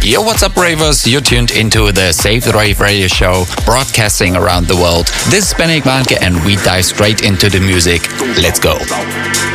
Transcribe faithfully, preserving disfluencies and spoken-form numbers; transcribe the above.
Yo, what's up, ravers? You're tuned into the Save the Rave radio show, broadcasting around the world. This is Benny Manke, and we dive straight into the music. Let's go.